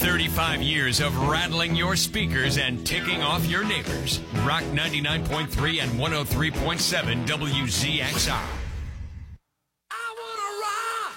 35 years of rattling your speakers and ticking off your neighbors. Rock 99.3 and 103.7 WZXR.